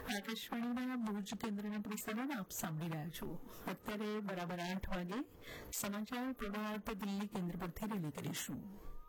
આકાશવાણીના ભુજ કેન્દ્રના પ્રસારણ આપ સાંભળી રહ્યા છો. અત્યારે બરાબર 8 વાગે સમાચાર પૂર્ણાવર્ત દિલ્હી કેન્દ્ર પરથી રિલે કરીશું.